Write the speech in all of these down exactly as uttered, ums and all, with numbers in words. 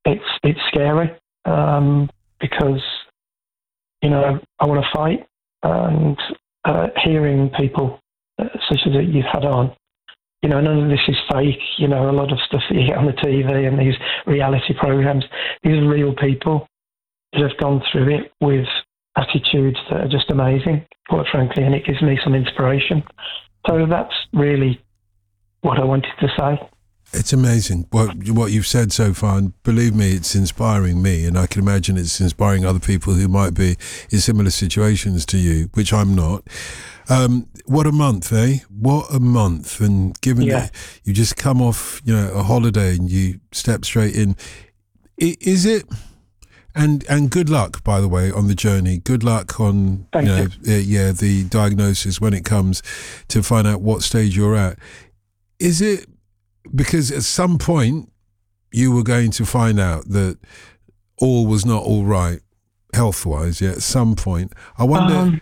it's it's scary um, because you know I want to fight, and uh, hearing people uh, such as that you've had on, you know, none of this is fake. You know, a lot of stuff that you get on the T V and these reality programs, these are real people that have gone through it with attitudes that are just amazing, quite frankly, and it gives me some inspiration. So that's really what I wanted to say. It's amazing what what you've said so far, and believe me, it's inspiring me, and I can imagine it's inspiring other people who might be in similar situations to you, which I'm not. Um, what a month, eh? What a month! And given Yeah. that you just come off, you know, a holiday and you step straight in, I- is it? And and good luck, by the way, on the journey. Good luck on Thank you know, you. uh, yeah, the diagnosis when it comes to find out what stage you're at. Is it? Because at some point you were going to find out that all was not all right health-wise. Yeah, at some point. I wonder. Um,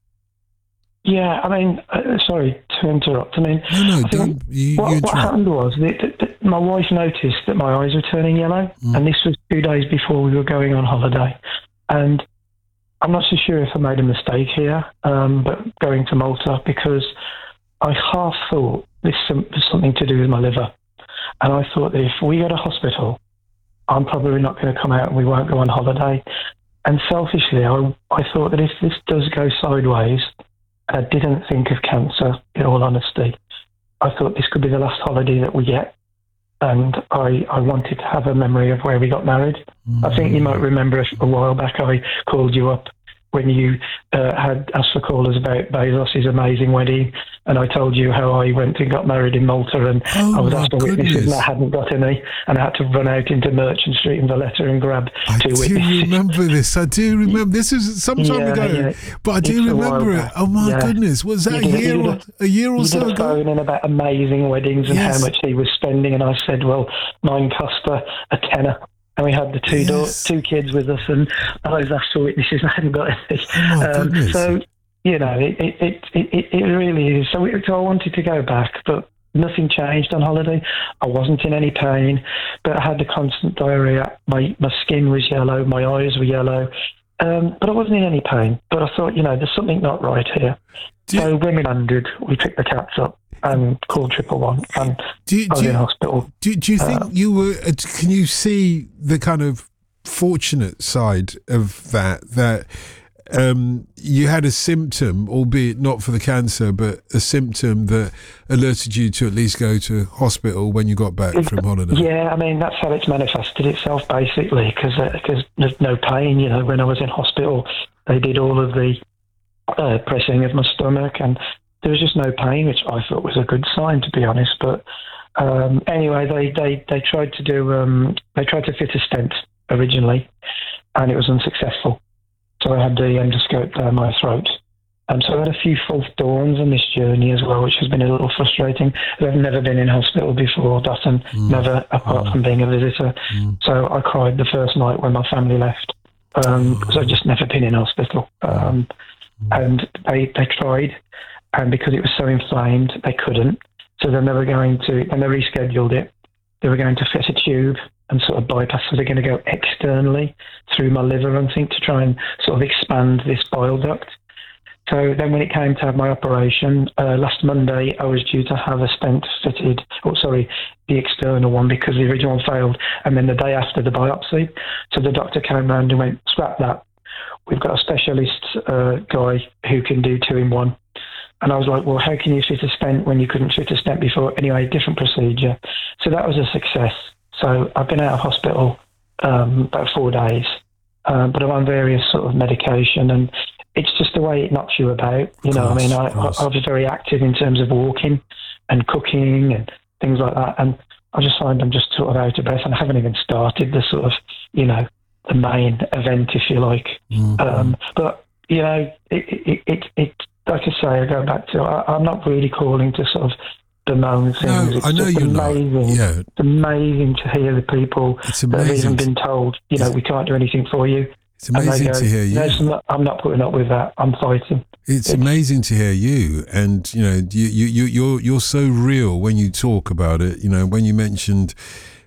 yeah, I mean, uh, sorry to interrupt. I mean, no, no, I think don't. You, what, you what interrupt. happened was that, that, that my wife noticed that my eyes were turning yellow, Mm. and this was two days before we were going on holiday. And I'm not so sure if I made a mistake here, um, but going to Malta, because I half thought this some- was something to do with my liver. And I thought that if we go to hospital, I'm probably not going to come out and we won't go on holiday. And selfishly, I, I thought that if this does go sideways, and I didn't think of cancer, in all honesty, I thought this could be the last holiday that we get. And I, I wanted to have a memory of where we got married. Mm. I think you might remember a, a while back I called you up when you uh, had asked for callers about Bezos' amazing wedding, and I told you how I went and got married in Malta, and Oh, I was my asked for witnesses goodness. and I hadn't got any, and I had to run out into Merchant Street in Valletta and grab I two do witnesses. remember this. I do remember. This is some time Yeah, ago, yeah. but I do It's a while remember it. back. Oh my Yeah. goodness! Was that You a did- year you or did a year or You so did a ago? phone in about amazing weddings and Yes. how much he was spending, and I said, well, mine cost a, a tenner. And we had the two Yes. daughters, two kids with us, and I was asked for witnesses. I hadn't got any. Oh my Um, goodness! so, you know, it it, it, it it really is. So, it, so I wanted to go back, but nothing changed on holiday. I wasn't in any pain, but I had the constant diarrhea. My my skin was yellow, my eyes were yellow, um, but I wasn't in any pain. But I thought, you know, there's something not right here. Do you- So when we landed, we picked the cats up and called triple one, and Do you, I was do in you, hospital. do, do you think Uh, you were? uh, Can you see the kind of fortunate side of that? That um, you had a symptom, albeit not for the cancer, but a symptom that alerted you to at least go to hospital when you got back from holiday. Yeah, I mean, that's how it's manifested itself, basically, because because there's no pain. You know, when I was in hospital, they did all of the uh, pressing of my stomach, and there was just no pain, which I thought was a good sign, to be honest. But um, anyway, they, they, they tried to do um, they tried to fit a stent originally, and it was unsuccessful. So I had the endoscope down my throat. And so I had a few false dawns on this journey as well, which has been a little frustrating. I've never been in hospital before, Dutton, Mm. never, apart Mm. from being a visitor. Mm. So I cried the first night when my family left, um, because I'd just never been in hospital. Um, and they, they tried, and because it was so inflamed, they couldn't. So then they were going to, and they rescheduled it, they were going to fit a tube and sort of bypass, so they're going to go externally through my liver, I think, to try and sort of expand this bile duct. So then when it came to have my operation, uh, last Monday, I was due to have a stent fitted, oh, sorry, the external one, because the original one failed, and then the day after the biopsy. So the doctor came round and went, scrap that. We've got a specialist uh, guy who can do two in one. And I was like, well, how can you fit a stent when you couldn't fit a stent before? Anyway, different procedure. So that was a success. So I've been out of hospital um, about four days, um, but I'm on various sort of medication, and it's just the way it knocks you about. You know, I Course, mean, I, I, course. I was very active in terms of walking and cooking and things like that. And I just find I'm just sort of out of breath, and I haven't even started the sort of, you know, the main event, if you like. Mm. Um, but, you know, it, it, it, it, like I say, I go back to, I, I'm not really calling to sort of bemoan things. No, it's I know just you're not. amazing. Yeah, It's amazing to hear the people it's that have even amazing. been told, you know, we can't do anything for you. It's amazing and they go, to hear you. No, it's not, I'm not putting up with that. I'm fighting. It's It's- amazing to hear you, and you know, you you you you're you're so real when you talk about it. You know, when you mentioned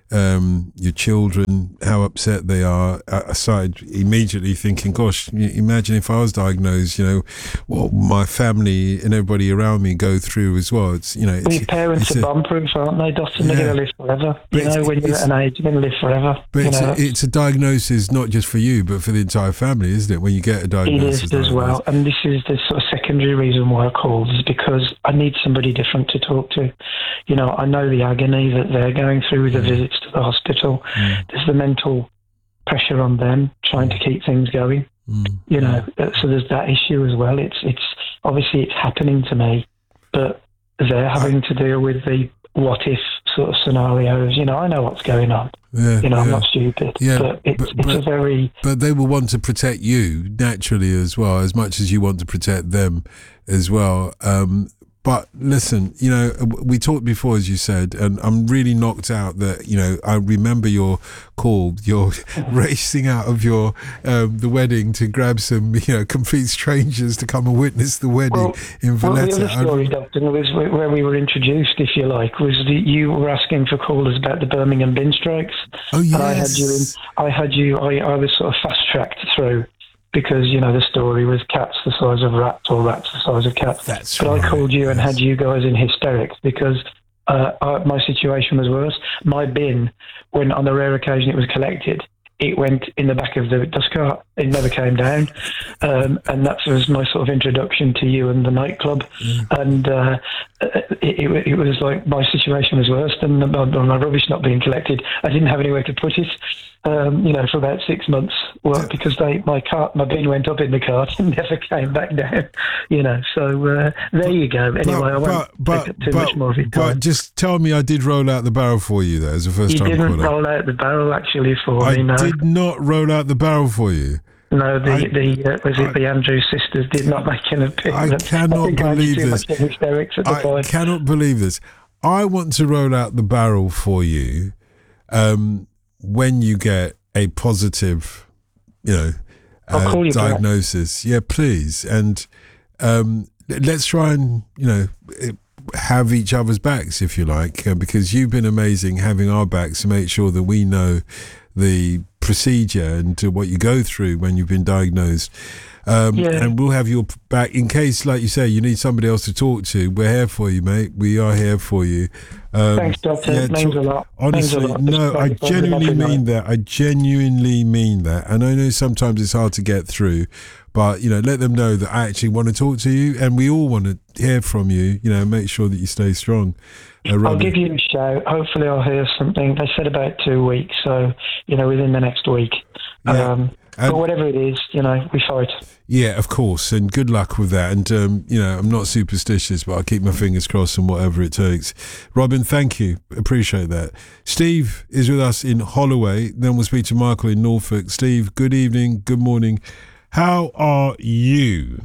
um, your children, how upset they are. I started immediately thinking, gosh, imagine if I was diagnosed, you know, what my family and everybody around me go through as well. It's, you know, it's, well, your parents it's are a, bomb-proof, aren't they, Dustin? They're yeah. going to live forever. But You know, when you're at an age, you're going to live forever. But you it's, know, a, it's a diagnosis not just for you, but for the entire family, isn't it? When you get a it diagnosis. is as well. And this is the sort of secondary reason why I called, is because I need somebody different to talk to. You know, I know the agony that they're going through with the Mm. visits to the hospital. Mm. There's the mental pressure on them trying to keep things going. Mm. You know, so there's that issue as well. It's it's obviously it's happening to me, but they're having to deal with the what if sort of scenarios. You know, I know what's going on. Yeah, You know, I'm yeah. not stupid. Yeah, but it's but- it's but- a very But they will want to protect you naturally as well, as much as you want to protect them as well. Um, but listen, you know, we talked before, as you said, and I'm really knocked out that, you know, I remember your call, you're racing out of your um, the wedding to grab some, you know, complete strangers to come and witness the wedding Well, in Well, Valletta. the other story, Doctor, was where where we were introduced, if you like, was that you were asking for callers about the Birmingham bin strikes. Oh, yes. And I had you in, I had you, I, I was sort of fast-tracked through because, you know, the story was cats the size of rats or rats the size of cats. That's but right, I called you and yes. had you guys in hysterics because uh, I, my situation was worse. My bin, when on the rare occasion it was collected, it went in the back of the dust cart. It never came down. Um, and that was my sort of introduction to you and the nightclub. Mm. And uh, it, it, it was like my situation was worse than my, my rubbish not being collected. I didn't have anywhere to put it, um, you know, for about six months. Well, because they, my cart, my bin went up in the cart and never came back down, you know. So uh, there you go. Anyway, But- I won't but- take up but- too much more of your But time. just tell me I did roll out the barrel for you there as a first You time didn't caller. roll out the barrel actually for I me, no. did not roll out the barrel for you. No, the, I- the uh, was it I- the Andrews sisters did not make an appearance. cannot I think I had believe too this. much in hysterics at the I time. cannot believe this. I want to roll out the barrel for you um, when you get a positive, you know, I'll uh, call you back. diagnosis. Yeah, please. And um, let's try and, you know, have each other's backs, if you like, uh, because you've been amazing having our backs to make sure that we know the procedure and to what you go through when you've been diagnosed. Um, Yeah. And we'll have your back in case, like you say, you need somebody else to talk to. We're here for you, mate. We are here for you. Um, Thanks, Doctor. yeah, It means talk- a lot. Honestly, Means a lot. no, It's I very genuinely lovely mean night. that. I genuinely mean that. And I know sometimes it's hard to get through, but, you know, let them know that I actually want to talk to you and we all want to hear from you, you know, make sure that you stay strong. Uh, I'll Robbie. give you a shout. Hopefully I'll hear something. They said about two weeks, so, you know, within the next week. Yeah. Um, And- but whatever it is, you know, we fight. Yeah, of course, and good luck with that. And um, you know, I'm not superstitious, but I'll keep my fingers crossed and whatever it takes. Robin, thank you, appreciate that. Steve is with us in Holloway. Then we'll speak to Michael in Norfolk. Steve, good evening, good morning. How are you?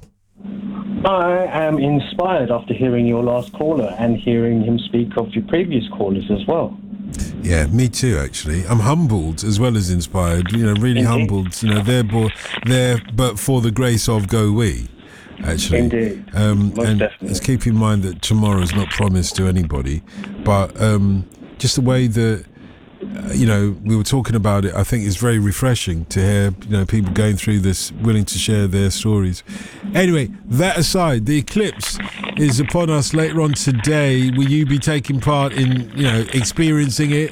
I am inspired after hearing your last caller and hearing him speak of your previous callers as well. Yeah, me too. Actually, I'm humbled as well as inspired. You know, really Indeed. humbled. You know, they're bo- there, but for the grace of go we. Actually, Indeed. Um, Most and definitely. let's keep in mind that tomorrow is not promised to anybody, but um, just the way that uh, you know we were talking about it, I think is very refreshing to hear. You know, people going through this, willing to share their stories. Anyway, that aside, the eclipse is upon us later on today. Will you be taking part in, you know, experiencing it?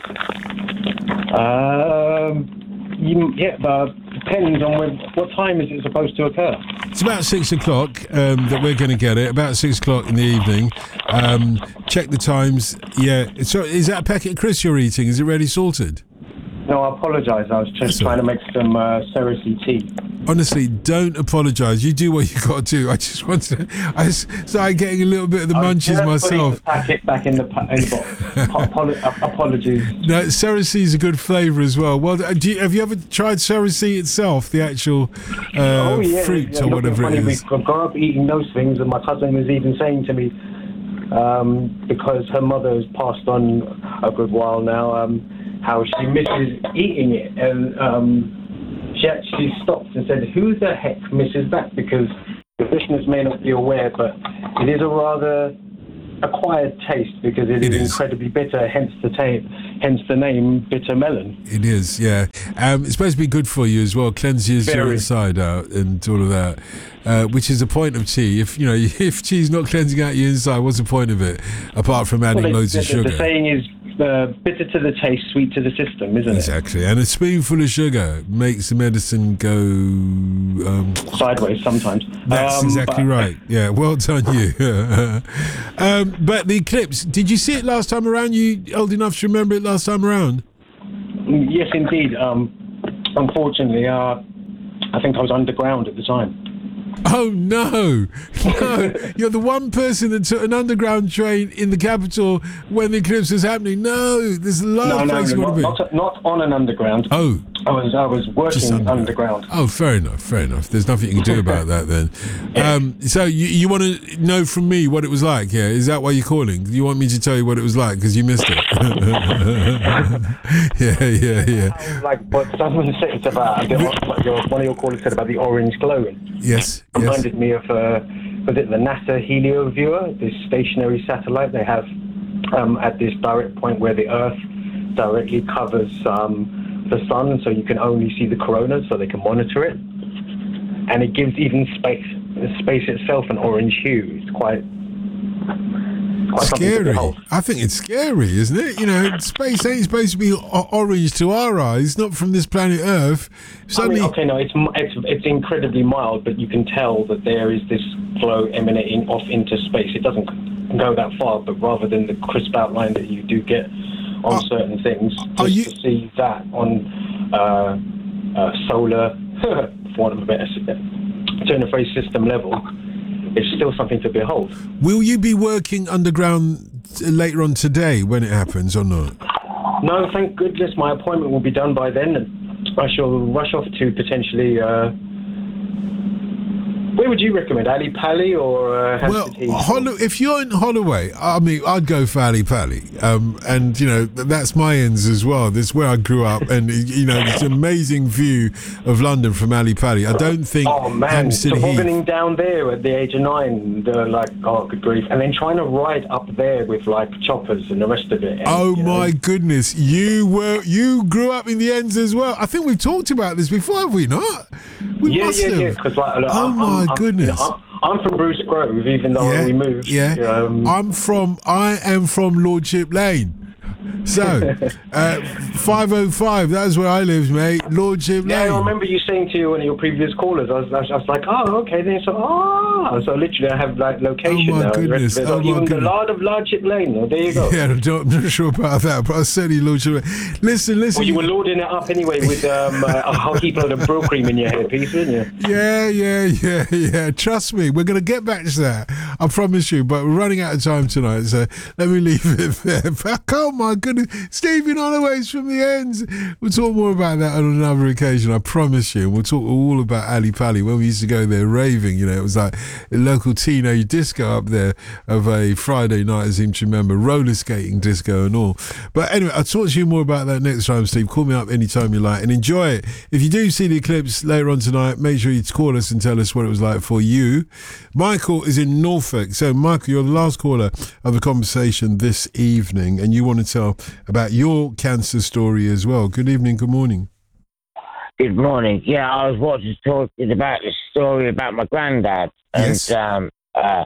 Um, you, yeah, but depends on when, what time is it supposed to occur. It's about six o'clock um, that we're going to get it. About six o'clock in the evening. Um, check the times. Yeah. So is that a packet of crisps you're eating? Is it ready salted? No, I apologise. I was just That's trying all to make some uh, Cersei tea. Honestly, don't apologise. You do what you got to do. I just want to. I s- started getting a little bit of the I was munchies just myself. putting the packet back in the, pa- in the box. Apolo- uh, apologies. No, Cersei is a good flavour as well. Well, do you, have you ever tried Cersei itself, the actual uh, oh yeah, fruit yeah, or look, whatever funny, it is? We grew up eating those things, and my cousin was even saying to me, um, because her mother has passed on a good while now, um, how she misses eating it, and um, she actually stopped and said, "Who the heck misses that?" Because the listeners may not be aware, but it is a rather acquired taste because it, It is, is. incredibly bitter. Hence the ta- hence the name bitter melon. It is, yeah. Um, it's supposed to be good for you as well. Cleanses your Very. inside out and all of that, uh, which is the point of tea. If you know, if tea's not cleansing out your inside, what's the point of it? Apart from adding Well, loads the, of the, sugar. the saying is uh, bitter to the taste, sweet to the system, isn't Exactly, and a spoonful of sugar makes the medicine go. Um, it? Sideways sometimes. that's Um, exactly but- right. Yeah, well done you. um, but the eclipse, did you see it last time around? You old enough to remember it last time around? Yes, indeed. Um, unfortunately, uh, I think I was underground at the time. Oh no, no! You're the one person that took an underground train in the capital when the eclipse was happening. No, there's a lot No, of no, places no, you want not, to be. not, not on an underground. Oh, I was I was working just underground. underground. Oh, fair enough, fair enough. There's nothing you can do about that then. Um, so you you want to know from me what it was like? Yeah, is that why you're calling? You want me to tell you what it was like because you missed it? yeah, yeah, yeah. Like what someone said it's about, the, like your, one of your callers said about the orange glowing. Yes, yes. Reminded me of, uh, was it the NASA Helio viewer, this stationary satellite they have um, at this direct point where the Earth directly covers um, the sun, so you can only see the corona, so they can monitor it. And it gives even space, space itself an orange hue. It's quite, quite something to Scary. behold. I think it's scary, isn't it? You know, space ain't supposed to be o- orange to our eyes, not from this planet Earth. I Suddenly, mean, okay, no, it's, it's it's incredibly mild, but you can tell that there is this glow emanating off into space. It doesn't go that far, but rather than the crisp outline that you do get on Are- certain things, are just you- to see that on uh, uh, solar, for want of a better turn of phrase, system level, it's still something to behold. will you be working underground t- later on today when it happens or not? No, thank goodness my appointment will be done by then, and I shall rush off to potentially. Uh, where would you recommend, Ali Pali or uh, Well, Hampstead Heath? Hollow, if you're in Holloway, I mean, I'd go for Ali Pali. Um, and, you know, th- that's my ends as well. This is where I grew up. And, you know, it's an amazing view of London from Ali Pali. I don't think Oh man, Hampstead Heath... tobogganing down there at the age of nine, they're like, oh good grief, and then trying to ride up there with like choppers and the rest of it. And, Oh you know, my goodness, you were you grew up in the ends as well. I think we've talked about this before, have we not? We Yeah, must yeah, have. yeah. Because like, look, Oh I'm, my I'm, I'm, goodness. you know, I'm, I'm from Bruce Grove, even though yeah, we moved. yeah. Um, I'm from I am from Lordship Lane. So, uh, five oh five, that's where I live, mate. Lordship yeah, Lane. I remember you saying to one of your previous callers, I was, I was like, oh, okay. Then so, oh, so literally I have like location Oh, my now. The goodness. rest of it, Oh, like, my even the goodness. Lord of Lordship Lane. Well, there you go. Yeah, I'm not, I'm not sure about that, but I certainly Lordship Lane. Listen, listen. Well, you were loading it up anyway with um, uh, a whole heap load of brill cream in your headpiece, weren't you? Yeah, yeah, yeah, yeah. Trust me, we're going to get back to that. I promise you. But we're running out of time tonight, so let me leave it there. Oh my goodness, Stephen Holloway's from the ends. We'll talk more about that on another occasion. I promise you. We'll talk all about Ali Pali when we used to go there raving. You know, it was like a local teenage disco up there of a Friday night. I seem to remember roller skating disco and all. But anyway, I'll talk to you more about that next time, Steve. Call me up anytime you like and enjoy it. If you do see the eclipse later on tonight, make sure you call us and tell us what it was like for you. Michael is in Norfolk. So, Michael, you're the last caller of the conversation this evening, and you want to tell about your cancer story as well. Good evening, good morning. Good morning. Yeah, I was watching talking about the story about my granddad, Yes. and um, uh,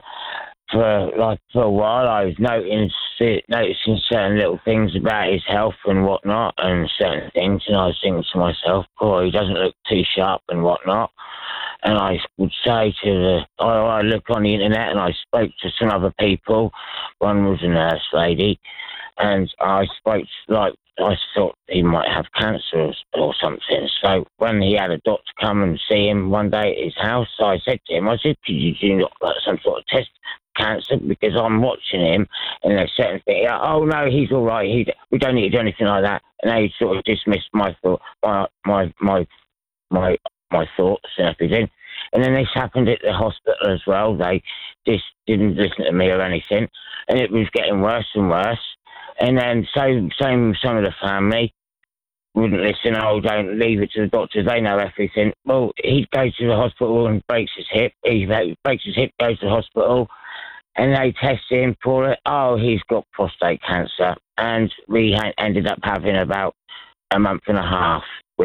for like for a while, I was noticing noticing certain little things about his health and whatnot, and certain things, and I was thinking to myself, "Boy, he doesn't look too sharp and whatnot." And I would say to the, I, I look on the internet, and I spoke to some other people. One was a nurse lady, and I spoke like. I thought he might have cancer or, or something. So when he had a doctor come and see him one day at his house, I said to him, I said, could you do like, some sort of test for cancer? Because I'm watching him and there's certain things, oh no, he's all right. He, we don't need to do anything like that. And they sort of dismissed my thought, my, my, my, my, my thoughts and everything. And then this happened at the hospital as well. They just didn't listen to me or anything. And it was getting worse and worse. And then same, same some of the family wouldn't listen. Oh, don't leave it to the doctors. They know everything. Well, he'd go to the hospital and breaks his hip. He breaks his hip, goes to the hospital. and they tested him for it. Oh, he's got prostate cancer. And we ha- ended up having about a month and a half